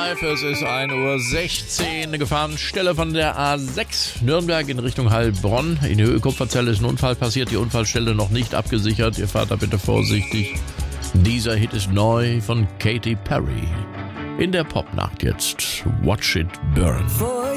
Live, es ist 1:16 Uhr. Eine Gefahrenstelle von der A6 Nürnberg in Richtung Heilbronn. In der Höhe-Kupferzelle ist ein Unfall passiert, die Unfallstelle noch nicht abgesichert. Ihr fahrt da bitte vorsichtig. Dieser Hit ist neu von Katy Perry. In der Popnacht jetzt Watch It Burn.